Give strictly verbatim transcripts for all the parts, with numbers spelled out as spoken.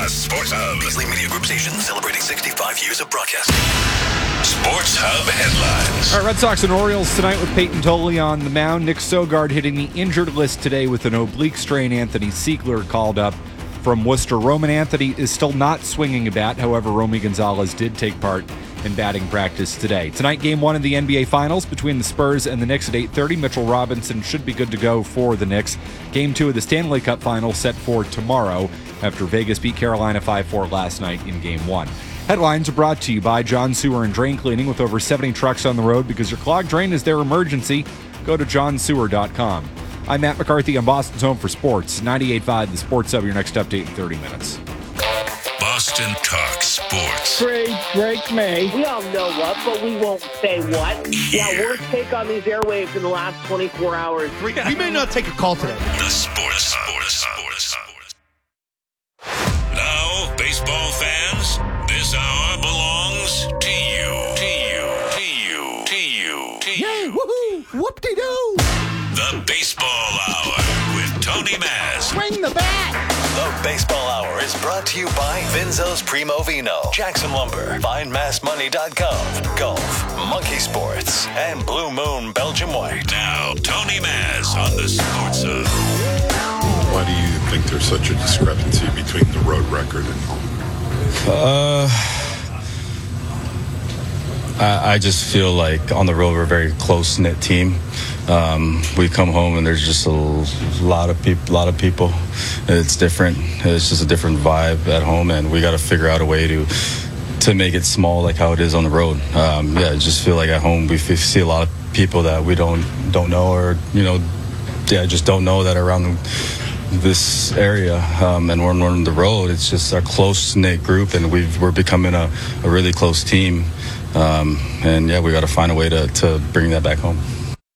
The Sports Hub. Beasley Media Group station celebrating sixty-five years of broadcasting. Sports Hub headlines. All right, Red Sox and Orioles tonight with Peyton Tolley on the mound. Nick Sogard hitting the injured list today with an oblique strain. Anthony Siegler called up from Worcester. Roman Anthony is still not swinging a bat. However, Romy Gonzalez did take part in batting practice today. Tonight, game one of the N B A Finals between the Spurs and the Knicks at eight thirty. Mitchell Robinson should be good to go for the Knicks. Game two of the Stanley Cup Final set for tomorrow after Vegas beat Carolina five four last night in game one. Headlines are brought to you by John Sewer and Drain Cleaning. With over seventy trucks on the road, because your clogged drain is their emergency, go to john sewer dot com. I'm Matt McCarthy on Boston's Home for Sports. ninety-eight point five, the Sports Hub, your next update in thirty minutes. Boston Talk Sports. Trade Drake May. We all know what, but we won't say what. Yeah. Yeah, worst take on these airwaves in the last twenty-four hours. We, we may not take a call today. The Sports Sports Sports Sports. Now, baseball fans, this hour belongs to you. To you. To you. To you. To you. Yay! Woohoo! Whoop-de-doo! The Baseball Hour with Tony Maz. Swing the bat! The Baseball Hour is brought to you by Vinzo's Primo Vino, Jackson Lumber, find mass money dot gov, Golf, Monkey Sports, and Blue Moon Belgium White. Now, Tony Maz on the Sports Hub. Why do you think there's such a discrepancy between the road record and Uh, I, I just feel like on the road we're a very close-knit team. Um, we come home and there's just a lot of people. lot of people. It's different. It's just a different vibe at home, and we got to figure out a way to to make it small, like how it is on the road. Um, yeah, I just feel like at home we f- see a lot of people that we don't don't know, or you know, yeah, just don't know that are around this area. Um, and when we're on the road, it's just our close-knit group, and we've, we're becoming a, a really close team. Um, and yeah, we got to find a way to to bring that back home.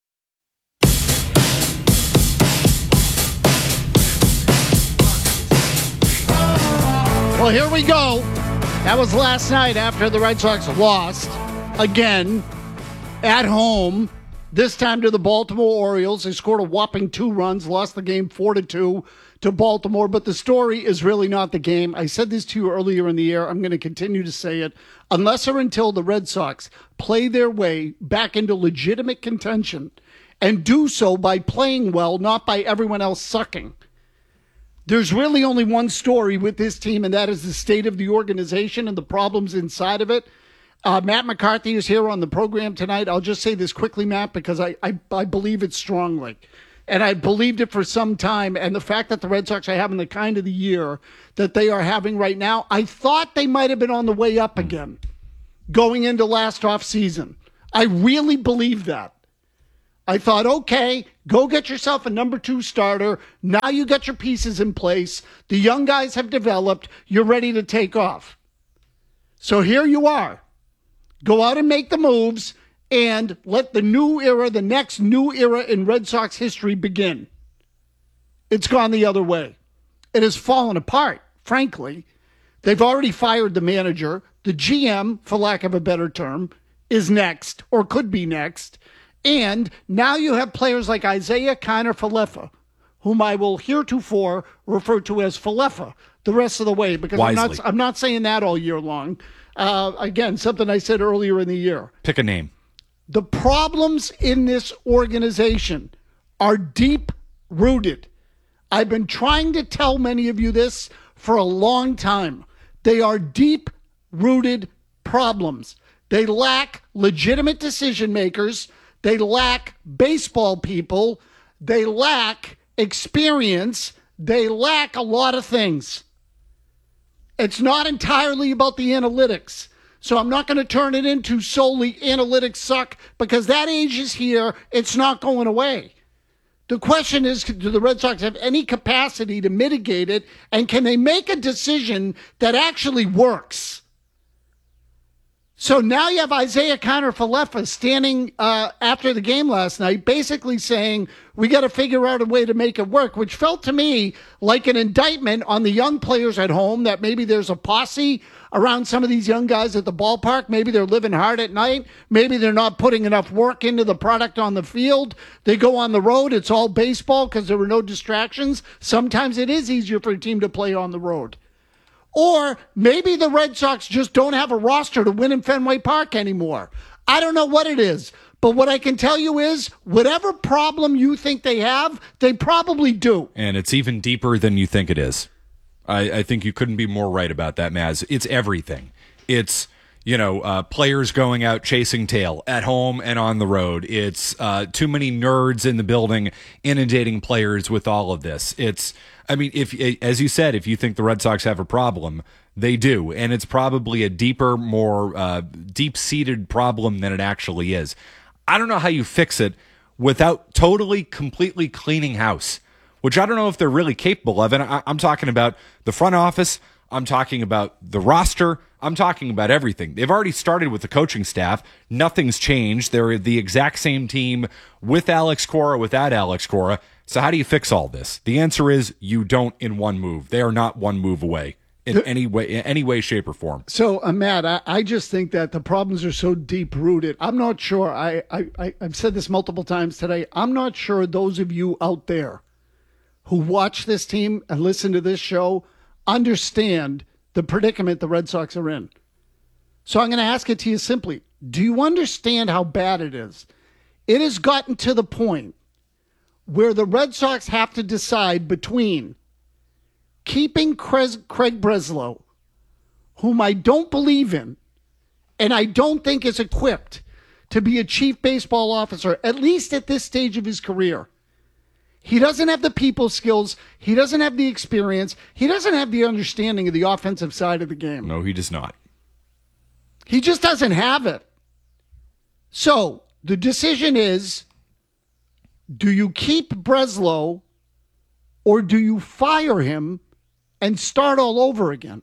Well, here we go. That was last night after the Red Sox lost again at home. This time to the Baltimore Orioles. They scored a whopping two runs, lost the game four to two to Baltimore. But the story is really not the game. I said this to you earlier in the year. I'm going to continue to say it. Unless or until the Red Sox play their way back into legitimate contention, and do so by playing well, not by everyone else sucking. There's really only one story with this team, and that is the state of the organization and the problems inside of it. Uh, Matt McCarthy is here on the program tonight. I'll just say this quickly, Matt, because I, I, I believe it strongly. And I believed it for some time. And the fact that the Red Sox are having the kind of the year that they are having right now, I thought they might have been on the way up again going into last offseason. I really believe that. I thought, okay, go get yourself a number two starter. Now you got your pieces in place. The young guys have developed. You're ready to take off. So here you are. Go out and make the moves and let the new era, the next new era in Red Sox history begin. It's gone the other way. It has fallen apart, frankly. They've already fired the manager. The G M, for lack of a better term, is next or could be next. And now you have players like Isaiah Kiner Falefa, whom I will heretofore refer to as Falefa the rest of the way, because I'm not, I'm not saying that all year long. Uh, again, something I said earlier in the year. Pick a name. The problems in this organization are deep-rooted. I've been trying to tell many of you this for a long time. They are deep-rooted problems. They lack legitimate decision makers. They lack baseball people. They lack experience. They lack a lot of things. It's not entirely about the analytics. So I'm not going to turn it into solely analytics suck, because that age is here. It's not going away. The question is, do the Red Sox have any capacity to mitigate it? And can they make a decision that actually works? So now you have Isaiah Kiner Falefa standing uh, after the game last night, basically saying, we got to figure out a way to make it work, which felt to me like an indictment on the young players at home, that maybe there's a posse around some of these young guys at the ballpark. Maybe they're living hard at night. Maybe they're not putting enough work into the product on the field. They go on the road. It's all baseball because there were no distractions. Sometimes it is easier for a team to play on the road. Or maybe the Red Sox just don't have a roster to win in Fenway Park anymore. I don't know what it is. But what I can tell you is, whatever problem you think they have, they probably do. And it's even deeper than you think it is. I, I think you couldn't be more right about that, Maz. It's everything. It's, you know, uh, players going out chasing tail at home and on the road. It's uh, too many nerds in the building inundating players with all of this. It's, I mean, if as you said, if you think the Red Sox have a problem, they do. And it's probably a deeper, more uh, deep-seated problem than it actually is. I don't know how you fix it without totally, completely cleaning house, which I don't know if they're really capable of. And I, I'm talking about the front office. I'm talking about the roster. I'm talking about everything. They've already started with the coaching staff. Nothing's changed. They're the exact same team with Alex Cora, without Alex Cora. So how do you fix all this? The answer is you don't in one move. They are not one move away. In any way, in any way, shape, or form. So, uh, Matt, I, I just think that the problems are so deep-rooted. I'm not sure. I, I, I've said this multiple times today. I'm not sure those of you out there who watch this team and listen to this show understand the predicament the Red Sox are in. So I'm going to ask it to you simply. Do you understand how bad it is? It has gotten to the point where the Red Sox have to decide between keeping Craig Breslow, whom I don't believe in, and I don't think is equipped to be a chief baseball officer, at least at this stage of his career. He doesn't have the people skills. He doesn't have the experience. He doesn't have the understanding of the offensive side of the game. No, he does not. He just doesn't have it. So the decision is, do you keep Breslow or do you fire him and start all over again?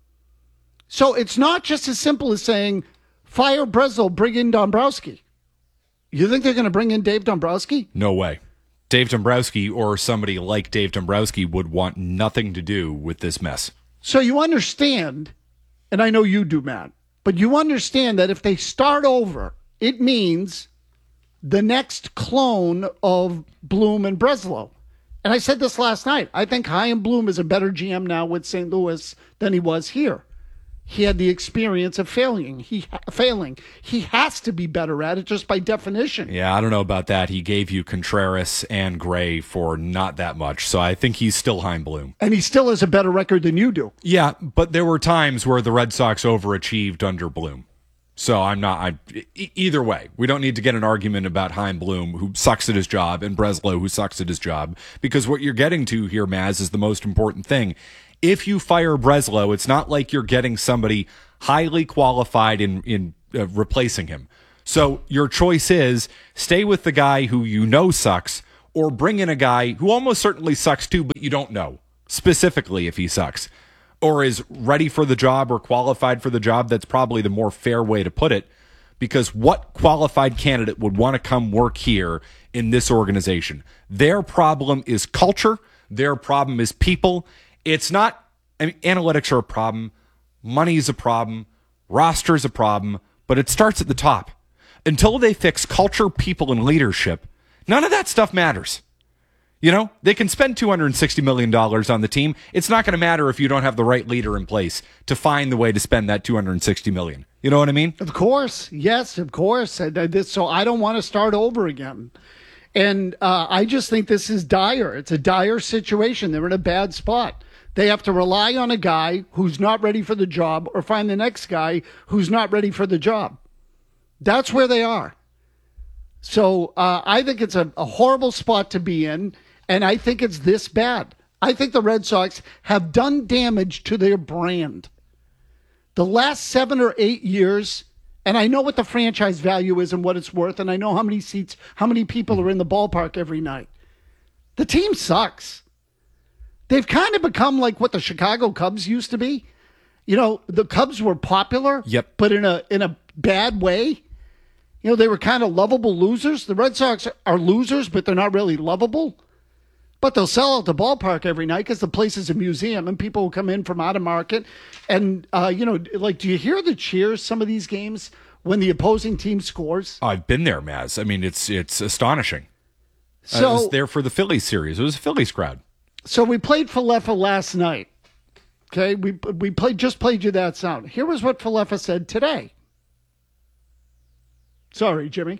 So it's not just as simple as saying, fire Breslow, bring in Dombrowski. You think they're going to bring in Dave Dombrowski? No way. Dave Dombrowski or somebody like Dave Dombrowski would want nothing to do with this mess. So you understand, and I know you do, Matt, but you understand that if they start over, it means the next clone of Bloom and Breslow. And I said this last night. I think Chaim Bloom is a better G M now with Saint Louis than he was here. He had the experience of failing. He failing. He has to be better at it just by definition. Yeah, I don't know about that. He gave you Contreras and Gray for not that much, so I think he's still Chaim Bloom. And he still has a better record than you do. Yeah, but there were times where the Red Sox overachieved under Bloom. So I'm not. I, e- either way, we don't need to get an argument about Chaim Bloom, who sucks at his job, and Breslow, who sucks at his job, because what you're getting to here, Maz, is the most important thing. If you fire Breslow, it's not like you're getting somebody highly qualified in in uh, replacing him. So your choice is stay with the guy who you know sucks, or bring in a guy who almost certainly sucks too, but you don't know specifically if he sucks, or is ready for the job or qualified for the job. That's probably the more fair way to put it, because what qualified candidate would want to come work here in this organization? Their problem is culture. Their problem is people. It's not, I mean, analytics are a problem. Money is a problem. Roster is a problem, but it starts at the top. Until they fix culture, people, and leadership, none of that stuff matters. You know, they can spend two hundred sixty million dollars on the team. It's not going to matter if you don't have the right leader in place to find the way to spend that two hundred sixty million dollars. You know what I mean? Of course. Yes, of course. So I don't want to start over again. And uh, I just think this is dire. It's a dire situation. They're in a bad spot. They have to rely on a guy who's not ready for the job or find the next guy who's not ready for the job. That's where they are. So uh, I think it's a, a horrible spot to be in, and I think it's this bad. I think the Red Sox have done damage to their brand. The last seven or eight years, and I know what the franchise value is and what it's worth, and I know how many seats, how many people are in the ballpark every night. The team sucks. They've kind of become like what the Chicago Cubs used to be. You know, the Cubs were popular, yep, but in a in a bad way. You know, they were kind of lovable losers. The Red Sox are losers, but they're not really lovable. But they'll sell out the ballpark every night because the place is a museum and people will come in from out of market. And, uh, you know, like, do you hear the cheers some of these games when the opposing team scores? Oh, I've been there, Maz. I mean, it's it's astonishing. So, I was there for the Phillies series. It was a Phillies crowd. So we played Falefa last night. Okay, we we played just played you that sound. Here was what Falefa said today. Sorry, Jimmy.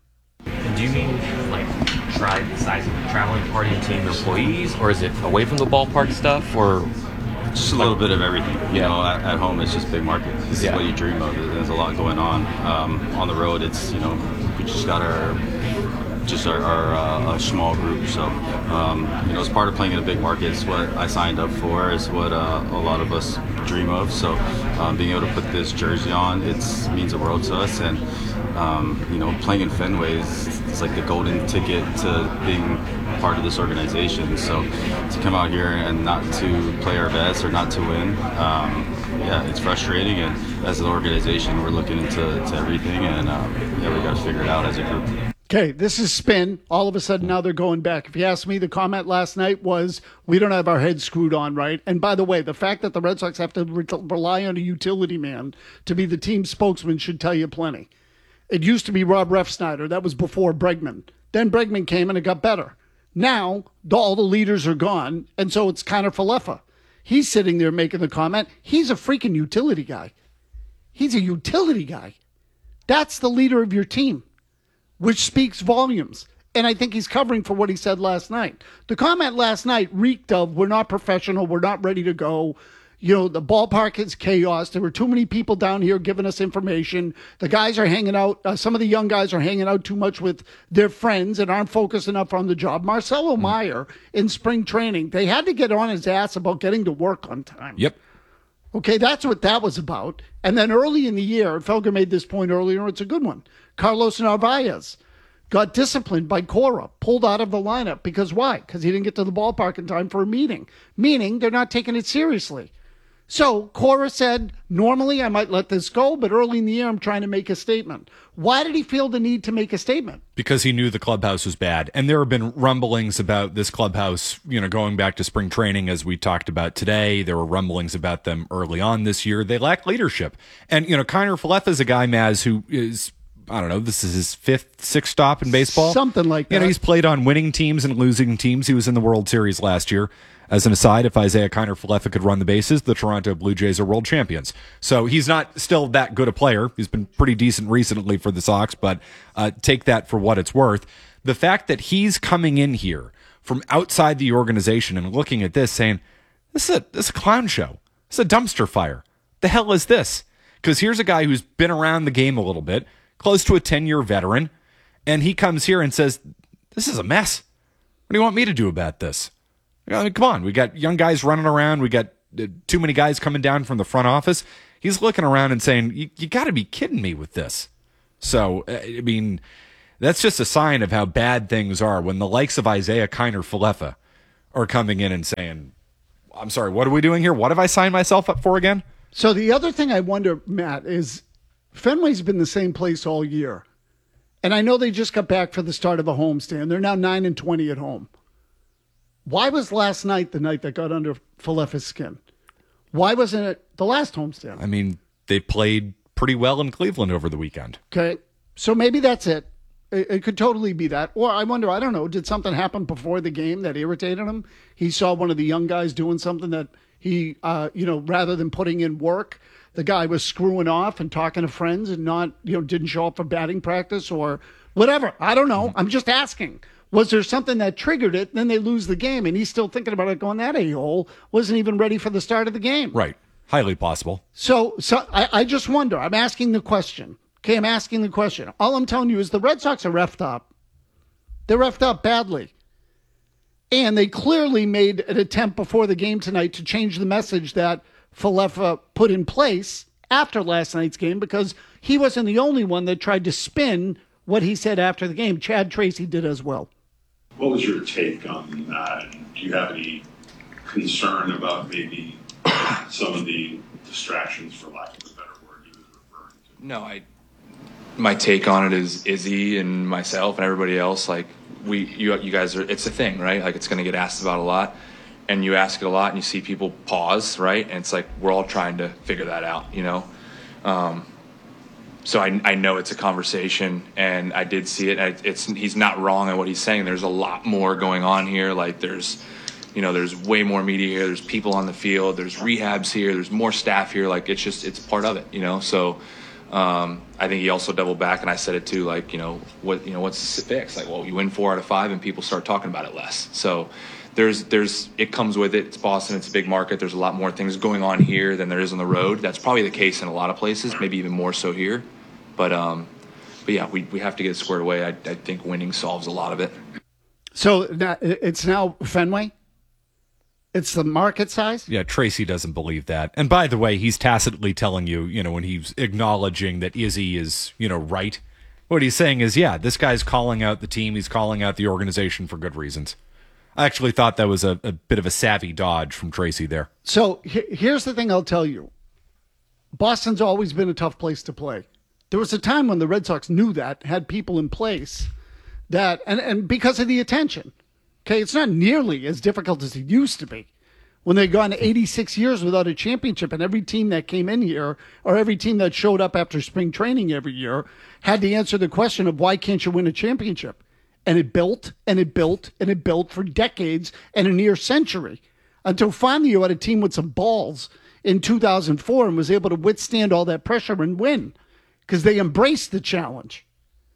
Do you mean like try the size of the traveling party and team employees, or is it away from the ballpark stuff, or Just a little bit of everything. You Yeah. know, at, at home it's just big market. This Yeah. is what you dream of. There's a lot going on. Um, on the road, it's, you know, we just got our just our, our uh, a small group. So, um, you know, it's part of playing in a big market. It's what I signed up for. It's what uh, a lot of us dream of. So, um, being able to put this jersey on, it means the world to us. And um, you know, playing in Fenway is it's like the golden ticket to being part of this organization. So, to come out here and not to play our best or not to win, um, yeah, it's frustrating. And as an organization, we're looking into to everything, and um, yeah, we got to figure it out as a group. Okay, this is spin. All of a sudden, now they're going back. If you ask me, the comment last night was, we don't have our heads screwed on right. And by the way, the fact that the Red Sox have to re- rely on a utility man to be the team spokesman should tell you plenty. It used to be Rob Refsnyder. That was before Bregman. Then Bregman came and it got better. Now, the, all the leaders are gone, and so it's Connor Falefa. He's sitting there making the comment. He's a freaking utility guy. He's a utility guy. That's the leader of your team, which speaks volumes. And I think he's covering for what he said last night. The comment last night reeked of, we're not professional, we're not ready to go. You know, the ballpark is chaos. There were too many people down here giving us information. The guys are hanging out. Uh, some of the young guys are hanging out too much with their friends and aren't focused enough on the job. Marcelo Meyer in spring training, they had to get on his ass about getting to work on time. Yep. Okay, that's what that was about. And then early in the year, Felger made this point earlier, it's a good one. Carlos Narvaez got disciplined by Cora, pulled out of the lineup. Because why? Because he didn't get to the ballpark in time for a meeting. Meaning they're not taking it seriously. So Cora said, normally I might let this go, but early in the year I'm trying to make a statement. Why did he feel the need to make a statement? Because he knew the clubhouse was bad. And there have been rumblings about this clubhouse, you know, going back to spring training, as we talked about today. There were rumblings about them early on this year. They lack leadership. And, you know, Connor Falefa is a guy, Maz, who is, I don't know, this is his fifth, sixth stop in baseball. Something like that. You know, he's played on winning teams and losing teams. He was in the World Series last year. As an aside, if Isaiah Kiner Falefa could run the bases, the Toronto Blue Jays are world champions. So he's not still that good a player. He's been pretty decent recently for the Sox, but uh, take that for what it's worth. The fact that he's coming in here from outside the organization and looking at this saying, this is a, this is a clown show. This is a dumpster fire. The hell is this? Because here's a guy who's been around the game a little bit, close to a ten-year veteran, and he comes here and says, this is a mess. What do you want me to do about this? I mean, come on, we got young guys running around. We got uh, too many guys coming down from the front office. He's looking around and saying, you, you got to be kidding me with this. So, uh, I mean, that's just a sign of how bad things are when the likes of Isaiah Kiner Falefa are coming in and saying, I'm sorry, what are we doing here? What have I signed myself up for again? So the other thing I wonder, Matt, is Fenway's been the same place all year. And I know they just got back for the start of a homestand. They're now nine and twenty at home. Why was last night the night that got under Falefa's skin? Why wasn't it the last homestand? I mean, they played pretty well in Cleveland over the weekend. Okay, so maybe that's it. It, it could totally be that. Or I wonder, I don't know, did something happen before the game that irritated him? He saw one of the young guys doing something that he, uh, you know, rather than putting in work, the guy was screwing off and talking to friends and not, you know, didn't show up for batting practice or whatever. I don't know. I'm just asking. Was there something that triggered it? Then they lose the game, and he's still thinking about it going, that a-hole wasn't even ready for the start of the game. Right. Highly possible. So so I, I just wonder. I'm asking the question. Okay, I'm asking the question. All I'm telling you is the Red Sox are reffed up. They're reffed up badly. And they clearly made an attempt before the game tonight to change the message that Falefa put in place after last night's game, because he wasn't the only one that tried to spin what he said after the game. Chad Tracy did as well. What was your take on that? Do you have any concern about maybe some of the distractions, for lack of a better word, he was referring to? No, I. My take on it is Izzy and myself and everybody else. Like we, you, you guys are. It's a thing, right? Like it's going to get asked about a lot, and you ask it a lot, and you see people pause, right? And it's like we're all trying to figure that out, you know. Um, So I, I know it's a conversation, and I did see it. And it's he's not wrong in what he's saying. There's a lot more going on here. Like there's, You know, there's way more media here. There's people on the field. There's rehabs here. There's more staff here. Like, it's just, it's part of it, you know? So um, I think he also doubled back, and I said it too, like, you know, what, you know, what's the fix? Like, well, you win four out of five and people start talking about it less. So there's, there's, it comes with it. It's Boston. It's a big market. There's a lot more things going on here than there is on the road. That's probably the case in a lot of places, maybe even more so here. But, um, but yeah, we, we have to get it squared away. I, I think winning solves a lot of it. So now, it's now Fenway? It's the market size? Yeah, Tracy doesn't believe that. And by the way, he's tacitly telling you, you know, when he's acknowledging that Izzy is, you know, right, what he's saying is, yeah, this guy's calling out the team. He's calling out the organization for good reasons. I actually thought that was a, a bit of a savvy dodge from Tracy there. So he- here's the thing I'll tell you. Boston's always been a tough place to play. There was a time when the Red Sox knew that, had people in place that, and, and because of the attention. Okay, it's not nearly as difficult as it used to be when they'd gone eighty-six years without a championship, and every team that came in here, or every team that showed up after spring training every year, had to answer the question of why can't you win a championship? And it built, and it built, and it built for decades and a near century, until finally you had a team with some balls in two thousand four and was able to withstand all that pressure and win because they embraced the challenge.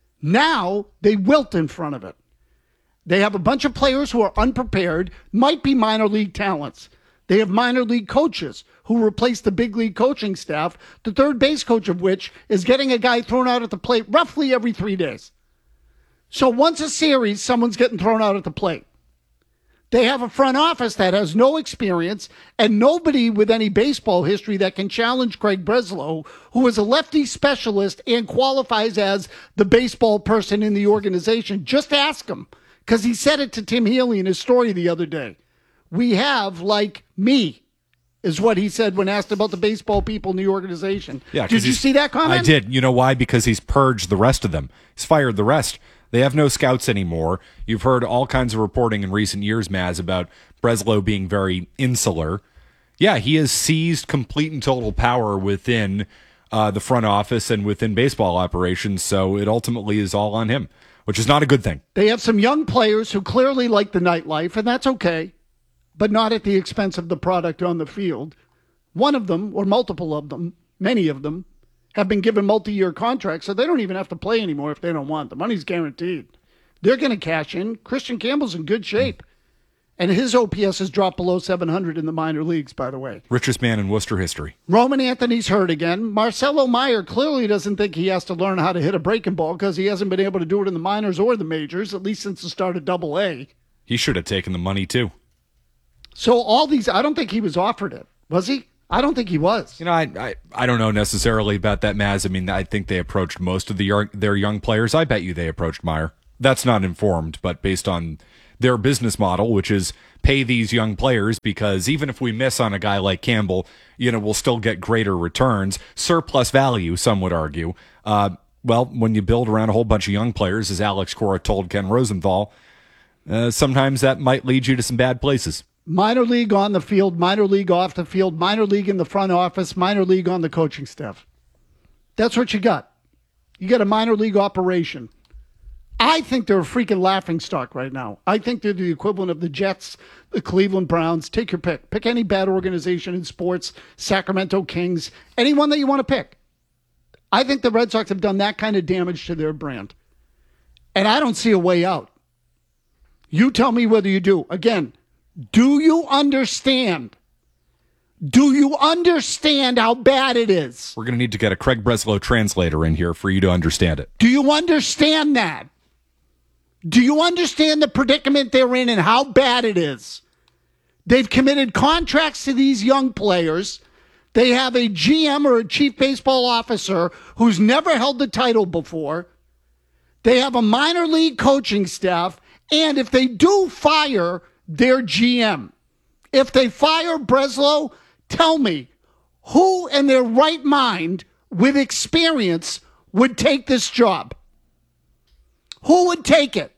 Now they wilt in front of it. They have a bunch of players who are unprepared, might be minor league talents. They have minor league coaches who replace the big league coaching staff, the third base coach of which is getting a guy thrown out at the plate roughly every three days. So once a series, someone's getting thrown out at the plate. They have a front office that has no experience and nobody with any baseball history that can challenge Craig Breslow, who is a lefty specialist and qualifies as the baseball person in the organization. Just ask him. Because he said it to Tim Healy in his story the other day. We have, like me, is what he said when asked about the baseball people in the organization. Yeah, did you see that comment? I did. You know why? Because he's purged the rest of them. He's fired the rest. They have no scouts anymore. You've heard all kinds of reporting in recent years, Maz, about Breslow being very insular. Yeah, he has seized complete and total power within uh, the front office and within baseball operations, so it ultimately is all on him, which is not a good thing. They have some young players who clearly like the nightlife, and that's okay, but not at the expense of the product on the field. One of them, or multiple of them, many of them, have been given multi-year contracts, so they don't even have to play anymore if they don't want. The money's guaranteed. They're going to cash in. Christian Campbell's in good shape. And his O P S has dropped below seven hundred in the minor leagues, by the way. Richest man in Worcester history. Roman Anthony's hurt again. Marcelo Meyer clearly doesn't think he has to learn how to hit a breaking ball because he hasn't been able to do it in the minors or the majors, at least since the start of Double A. He should have taken the money, too. So all these, I don't think he was offered it. Was he? I don't think he was. You know, I I, I don't know necessarily about that, Maz. I mean, I think they approached most of the young, their young players. I bet you they approached Meyer. That's not informed, but based on their business model, which is pay these young players because even if we miss on a guy like Campbell, you know, we'll still get greater returns, surplus value, some would argue. Uh, well, when you build around a whole bunch of young players, as Alex Cora told Ken Rosenthal, uh, sometimes that might lead you to some bad places. Minor league on the field, minor league off the field, minor league in the front office, minor league on the coaching staff. That's what you got. You got a minor league operation. I think they're a freaking laughingstock right now. I think they're the equivalent of the Jets, the Cleveland Browns. Take your pick. Pick any bad organization in sports, Sacramento Kings, anyone that you want to pick. I think the Red Sox have done that kind of damage to their brand. And I don't see a way out. You tell me whether you do. Again, do you understand? Do you understand how bad it is? We're going to need to get a Craig Breslow translator in here for you to understand it. Do you understand that? Do you understand the predicament they're in and how bad it is? They've committed contracts to these young players. They have a G M or a chief baseball officer who's never held the title before. They have a minor league coaching staff. And if they do fire their G M, if they fire Breslow, tell me who in their right mind with experience would take this job? Who would take it?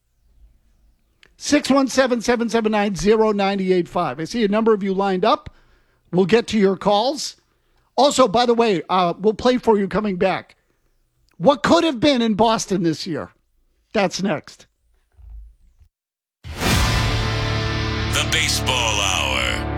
six one seven, seven seven nine, zero nine eight five. I see a number of you lined up. We'll get to your calls. Also, by the way, uh, we'll play for you coming back. What could have been in Boston this year? That's next. The Baseball Hour.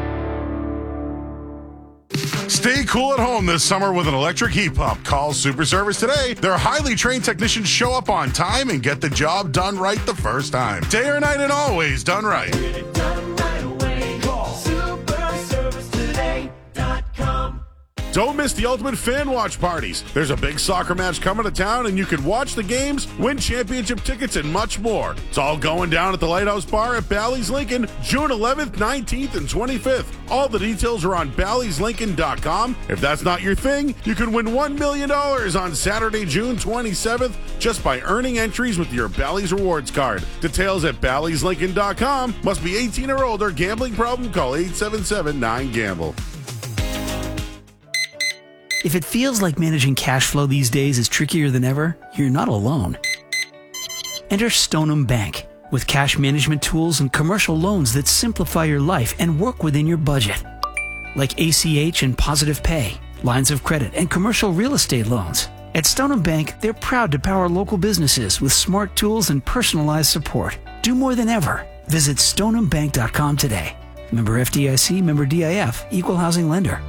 Stay cool at home this summer with an electric heat pump. Call Super Service today. Their highly trained technicians show up on time and get the job done right the first time. Day or night and always done right. Get it done right away. Call super service today dot com. Don't miss the ultimate fan watch parties. There's a big soccer match coming to town, and you can watch the games, win championship tickets, and much more. It's all going down at the Lighthouse Bar at Bally's Lincoln, June eleventh, nineteenth, and twenty-fifth. All the details are on bally's lincoln dot com. If that's not your thing, you can win one million dollars on Saturday, June twenty-seventh, just by earning entries with your Bally's Rewards card. Details at bally's lincoln dot com. Must be eighteen or older. Gambling problem? Call eight seven seven nine gamble. If it feels like managing cash flow these days is trickier than ever, you're not alone. Enter Stoneham Bank with cash management tools and commercial loans that simplify your life and work within your budget. Like A C H and Positive Pay, lines of credit, and commercial real estate loans. At Stoneham Bank, they're proud to power local businesses with smart tools and personalized support. Do more than ever. Visit stoneham bank dot com today. Member F D I C, member D I F, equal housing lender.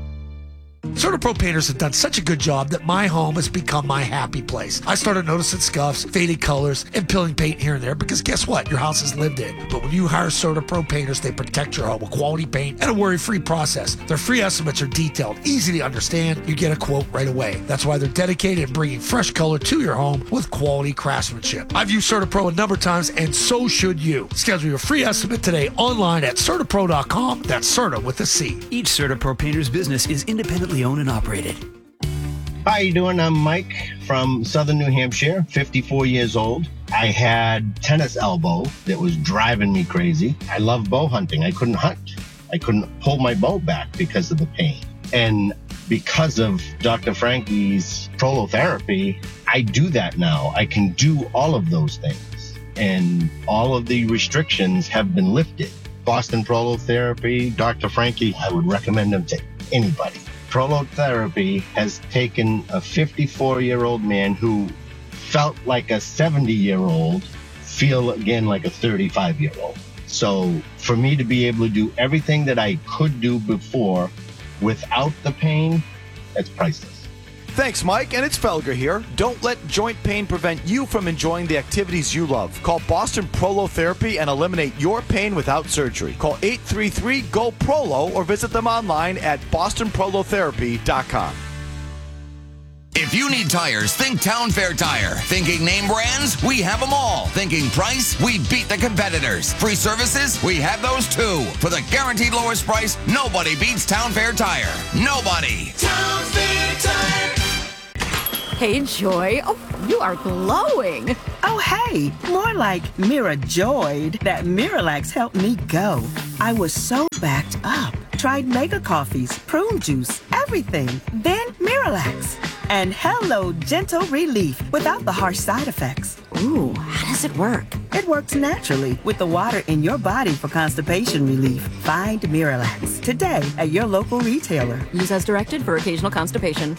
CertaPro painters have done such a good job that my home has become my happy place. I started noticing scuffs, faded colors, and peeling paint here and there because guess what? Your house is lived in. But when you hire CertaPro painters, they protect your home with quality paint and a worry-free process. Their free estimates are detailed, easy to understand. You get a quote right away. That's why they're dedicated in bringing fresh color to your home with quality craftsmanship. I've used CertaPro a number of times, and so should you. Schedule your free estimate today online at Certa Pro dot com. That's Certa with a C. Each CertaPro painter's business is independently owned and operated. How you doing? I'm Mike from Southern New Hampshire, fifty-four years old. I had tennis elbow that was driving me crazy. I love bow hunting. I couldn't hunt. I couldn't pull my bow back because of the pain. And because of Doctor Frankie's prolotherapy, I do that now. I can do all of those things. And all of the restrictions have been lifted. Boston Prolotherapy, Doctor Frankie, I would recommend them to anybody. Prolotherapy has taken a fifty-four-year-old man who felt like a seventy-year-old feel again like a thirty-five-year-old. So for me to be able to do everything that I could do before without the pain, that's priceless. Thanks, Mike, and it's Felger here. Don't let joint pain prevent you from enjoying the activities you love. Call Boston Prolotherapy and eliminate your pain without surgery. Call eight three three, G O, P R O L O or visit them online at boston prolotherapy dot com. If you need tires, think Town Fair Tire. Thinking name brands? We have them all. Thinking price? We beat the competitors. Free services? We have those too. For the guaranteed lowest price, nobody beats Town Fair Tire. Nobody. Town Fair Tire. Hey, Joy. Oh, you are glowing. Oh, hey. More like Mira joyed that Miralax helped me go. I was so backed up. Tried mega coffees, prune juice, everything. Then Miralax. And hello, gentle relief without the harsh side effects. Ooh, how does it work? It works naturally with the water in your body for constipation relief. Find Miralax today at your local retailer. Use as directed for occasional constipation.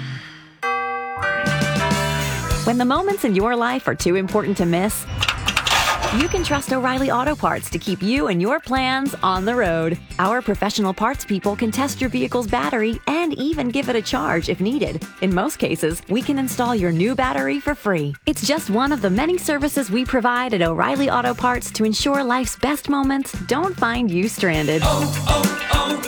When the moments in your life are too important to miss, you can trust O'Reilly Auto Parts to keep you and your plans on the road. Our professional parts people can test your vehicle's battery and even give it a charge if needed. In most cases, we can install your new battery for free. It's just one of the many services we provide at O'Reilly Auto Parts to ensure life's best moments don't find you stranded. Oh,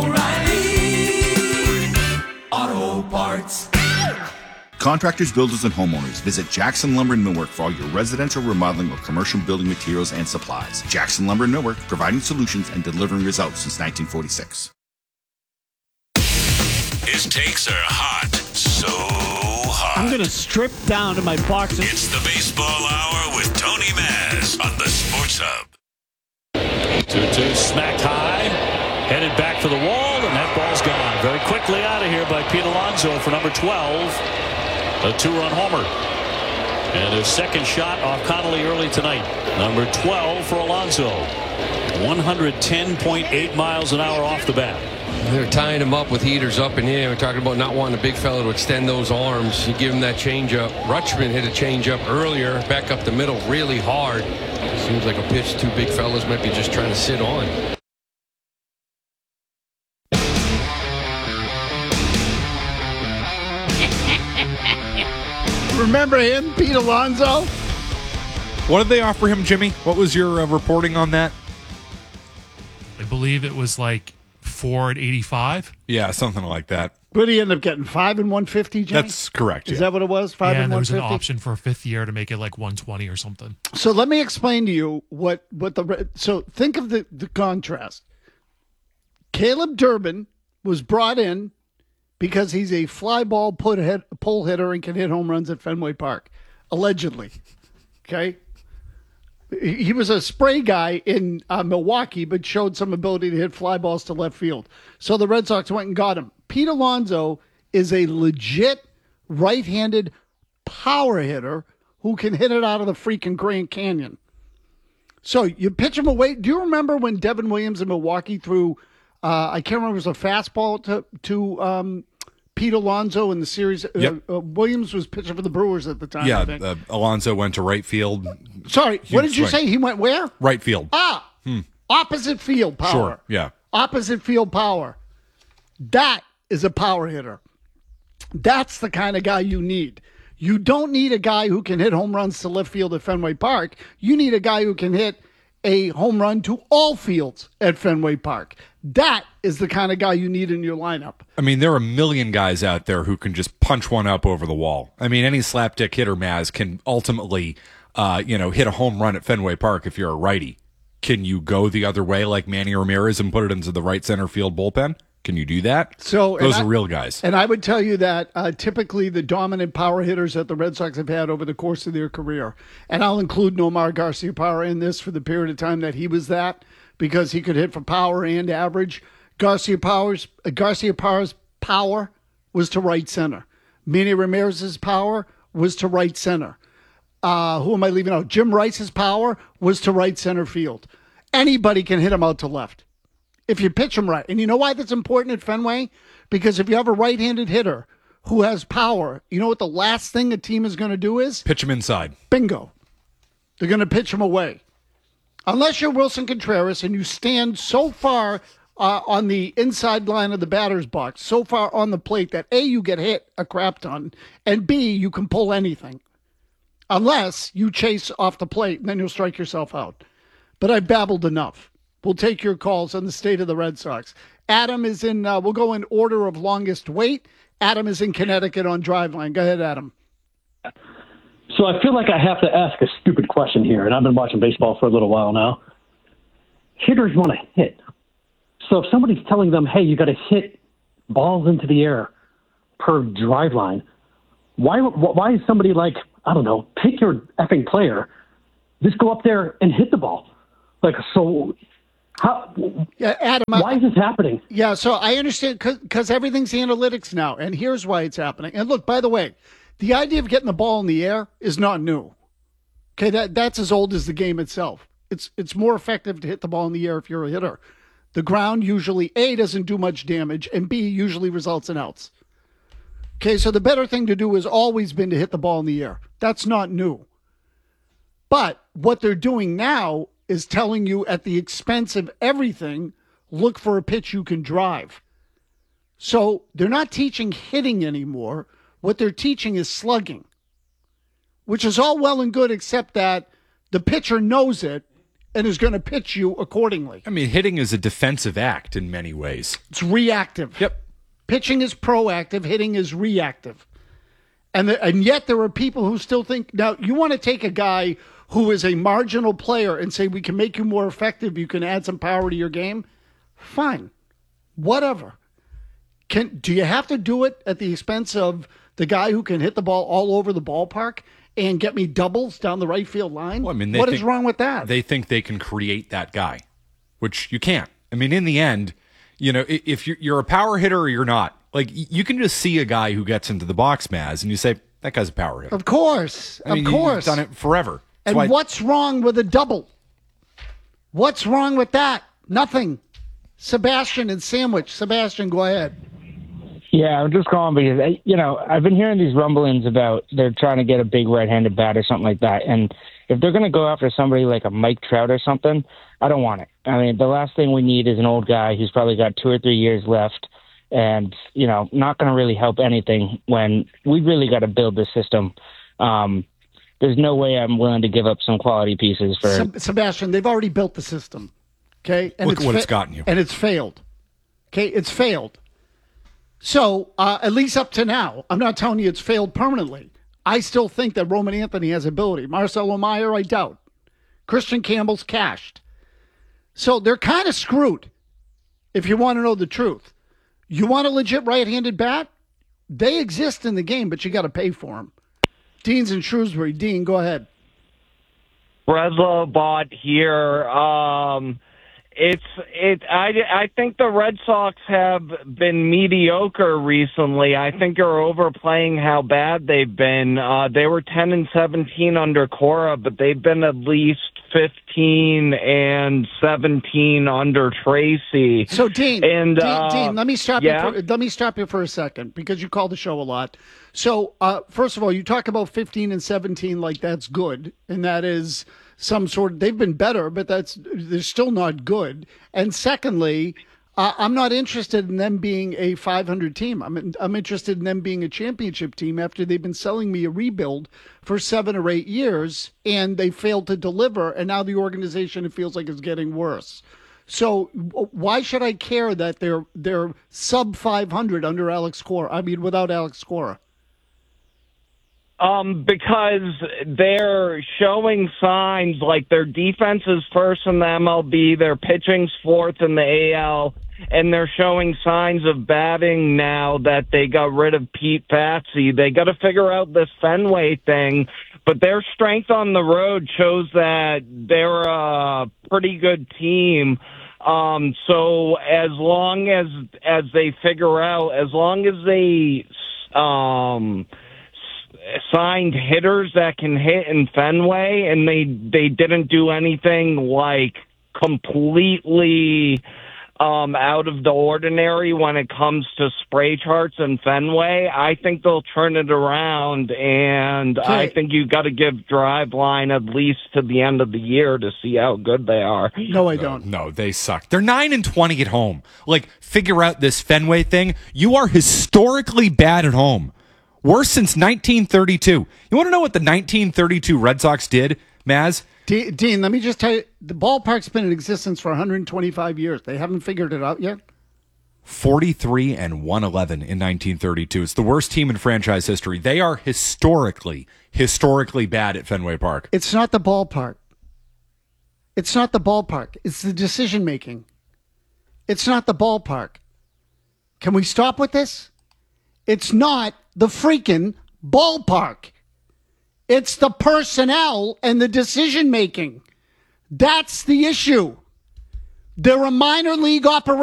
oh, oh, O'Reilly Auto Parts. Contractors, builders, and homeowners, visit Jackson Lumber and Millwork for all your residential remodeling or commercial building materials and supplies. Jackson Lumber and Millwork, providing solutions and delivering results since nineteen forty-six. His takes are hot, so hot. I'm going to strip down to my boxes. It's the Baseball Hour with Tony Maz on the Sports Hub. two two smacked high, headed back for the wall, and that ball's gone. Very quickly out of here by Pete Alonso for number twelve. A two-run homer. And his second shot off Connolly early tonight. Number twelve for Alonso. one hundred ten point eight miles an hour off the bat. They're tying him up with heaters up in the air. We're talking about not wanting a big fella to extend those arms. You give him that changeup. Rutschman hit a changeup earlier, back up the middle really hard. It seems like a pitch two big fellas might be just trying to sit on. Remember him, Pete Alonso? What did they offer him, Jimmy? What was your uh, reporting on that? I believe it was like four at eighty-five. Yeah, something like that. But he ended up getting five and one fifty, Jimmy? That's correct. Is yeah. that what it was? Five Yeah, and and there one was fifty? an option for a fifth year to make it like one twenty or something. So let me explain to you what, what the so think of the, the contrast. Caleb Durbin was brought in because he's a fly ball put hit, pull hitter and can hit home runs at Fenway Park, allegedly. Okay, he, he was a spray guy in uh, Milwaukee, but showed some ability to hit fly balls to left field. So the Red Sox went and got him. Pete Alonso is a legit right-handed power hitter who can hit it out of the freaking Grand Canyon. So you pitch him away. Do you remember when Devin Williams in Milwaukee threw, uh, I can't remember, it was a fastball to, to um, Pete Alonso in the series? Yep. Uh, uh, Williams was pitching for the Brewers at the time, Yeah, I think. uh, Alonso went to right field. Sorry, Huge what did you swing. say? He went where? Right field. Ah, Hmm. opposite field power. Sure, yeah. Opposite field power. That is a power hitter. That's the kind of guy you need. You don't need a guy who can hit home runs to left field at Fenway Park. You need a guy who can hit a home run to all fields at Fenway Park. That is the kind of guy you need in your lineup. I mean, there are a million guys out there who can just punch one up over the wall. I mean, any slapdick hitter, Maz, can ultimately, uh, you know, hit a home run at Fenway Park if you're a righty. Can you go the other way like Manny Ramirez and put it into the right center field bullpen? Can you do that? So those and are I- real guys. And I would tell you that uh, typically the dominant power hitters that the Red Sox have had over the course of their career, and I'll include Nomar Garciaparra in this for the period of time that he was that, because he could hit for power and average. Garciaparra's, uh, Garciaparra's power was to right center. Manny Ramirez's power was to right center. Uh, who am I leaving out? Jim Rice's power was to right center field. Anybody can hit him out to left if you pitch him right. And you know why that's important at Fenway? Because if you have a right-handed hitter who has power, you know what the last thing a team is going to do is? Pitch him inside. Bingo. They're going to pitch him away. Unless you're Wilson Contreras and you stand so far uh, on the inside line of the batter's box, so far on the plate that A, you get hit a crap ton, and B, you can pull anything. Unless you chase off the plate, and then you'll strike yourself out. But I've babbled enough. We'll take your calls on the state of the Red Sox. Adam is in, uh, we'll go in order of longest wait. Adam is in Connecticut on Driveline. Go ahead, Adam. So I feel like I have to ask a stupid question here, and I've been watching baseball for a little while now. Hitters want to hit. So if somebody's telling them, hey, you got to hit balls into the air per Driveline, why, why is somebody like, I don't know, pick your effing player, just go up there and hit the ball? Like, so... How, yeah, Adam. Why is this happening? Yeah, so I understand because everything's analytics now, and here's why it's happening. And look, by the way, the idea of getting the ball in the air is not new. Okay, that that's as old as the game itself. It's it's more effective to hit the ball in the air if you're a hitter. The ground usually A, doesn't do much damage, and B, usually results in outs. Okay, so the better thing to do has always been to hit the ball in the air. That's not new. But what they're doing now is telling you at the expense of everything, look for a pitch you can drive. So they're not teaching hitting anymore. What they're teaching is slugging, which is all well and good, except that the pitcher knows it and is going to pitch you accordingly. I mean, hitting is a defensive act in many ways. It's reactive. Yep. Pitching is proactive. Hitting is reactive. And, the, and yet there are people who still think, now you want to take a guy who is a marginal player and say we can make you more effective, you can add some power to your game, fine. Whatever. Can do you have to do it at the expense of the guy who can hit the ball all over the ballpark and get me doubles down the right field line? Well, I mean, they what is think- wrong with that? They think they can create that guy, which you can't. I mean, in the end, you know, i- if you're, you're a power hitter or you're not, like y- you can just see a guy who gets into the box, Maz, and you say, that guy's a power hitter. Of course. I mean, of you- course. You've done it forever. And That's why- what's wrong with a double? What's wrong with that? Nothing. Sebastian and Sandwich. Sebastian, go ahead. Yeah, I'm just calling because, you know, I've been hearing these rumblings about they're trying to get a big right-handed bat or something like that. And if they're going to go after somebody like a Mike Trout or something, I don't want it. I mean, the last thing we need is an old guy who's probably got two or three years left and, you know, not going to really help anything when we really got to build the system. Um, there's no way I'm willing to give up some quality pieces for... Seb- Sebastian, they've already built the system, okay? And Look at what it's gotten you. And it's failed, okay? It's failed. So, uh, at least up to now, I'm not telling you it's failed permanently. I still think that Roman Anthony has ability. Marcelo Meyer, I doubt. Christian Campbell's cashed. So they're kind of screwed, if you want to know the truth. You want a legit right-handed bat? They exist in the game, but you got to pay for them. Dean's in Shrewsbury. Dean, go ahead. Breslow bought here. Um... It's it. I, I think the Red Sox have been mediocre recently. I think you're overplaying how bad they've been. Uh, they were ten and seventeen under Cora, but they've been at least fifteen and seventeen under Tracy. So Dean, and Dean, uh, Dean, let me stop yeah? you. For, let me stop you for a second because you call the show a lot. So uh, first of all, you talk about fifteen and seventeen like that's good, and that is some sort. They've been better, but that's they're still not good. And secondly, uh, I'm not interested in them being a five hundred team. I'm in, I'm interested in them being a championship team after they've been selling me a rebuild for seven or eight years, and they failed to deliver. And now the organization, it feels like, is getting worse. So why should I care that they're they're sub five hundred under Alex Cora? I mean, without Alex Cora. Um, because they're showing signs like their defense is first in the M L B, their pitching's fourth in the A L, and they're showing signs of batting now that they got rid of Pete Fatsy. They got to figure out this Fenway thing, but their strength on the road shows that they're a pretty good team. Um, so as long as as they figure out, as long as they um. signed hitters that can hit in Fenway, and they they didn't do anything like completely um, out of the ordinary when it comes to spray charts in Fenway. I think they'll turn it around, and Okay. I think you got to give Driveline at least to the end of the year to see how good they are. No, I don't. No, they suck. They're nine and twenty at home. Like, figure out this Fenway thing. You are historically bad at home. Worse since nineteen thirty-two. You want to know what the nineteen thirty-two Red Sox did, Maz? De- Dean, let me just tell you, the ballpark's been in existence for one hundred twenty-five years. They haven't figured it out yet. forty-three and one eleven in nineteen thirty-two. It's the worst team in franchise history. They are historically, historically bad at Fenway Park. It's not the ballpark. It's not the ballpark. It's the decision making. It's not the ballpark. Can we stop with this? It's not the freaking ballpark. It's the personnel and the decision making. That's the issue. They're a minor league operation.